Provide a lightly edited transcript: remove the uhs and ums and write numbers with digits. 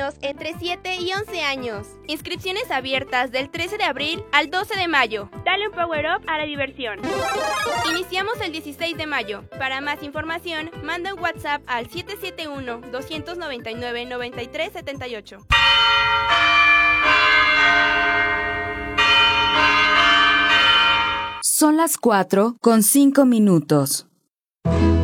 niños entre 7 y 11 años. Inscripciones abiertas del 13 de abril al 12 de mayo. Dale un power up a la diversión. Iniciamos el 16 de mayo. Para más información, manda un WhatsApp al 771-299-9378. Son las 4:05.